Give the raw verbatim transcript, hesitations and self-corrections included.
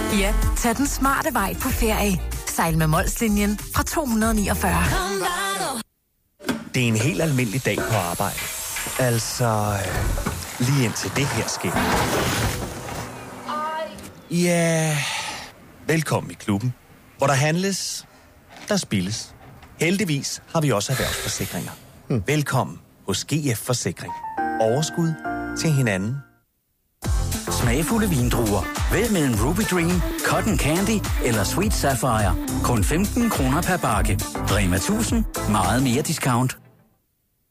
Ja, tag den smarte vej på ferie. Sejl med Molslinjen fra to hundrede niogfyrre. Det er en helt almindelig dag på arbejde. Altså, lige indtil det her sker. Ja, velkommen i klubben, hvor der handles, der spilles. Heldigvis har vi også erhvervsforsikringer. Hmm. Velkommen hos G F Forsikring. Overskud til hinanden. Smagfulde vindruer. Vælg mellem Ruby Dream, Cotton Candy eller Sweet Sapphire. Kun femten kroner per bakke. Rema tusind. Meget mere discount.